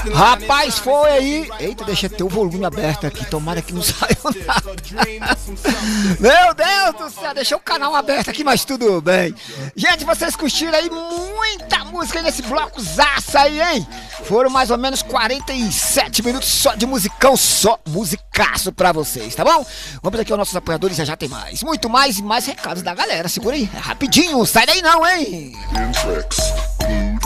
Rapaz, foi aí. Eita, deixa eu ter o volume aberto aqui. Tomara que não saia nada. Meu Deus do céu, deixei o canal aberto aqui, mas tudo bem. Gente, vocês curtiram aí muita música nesse bloco zaça aí, hein? Foram mais ou menos 47 minutos só de musicão, só musicaço pra vocês, tá bom? Vamos aqui aos nossos apoiadores, já tem mais. Muito mais e mais recados da galera. Segura aí, é rapidinho, sai daí não, hein?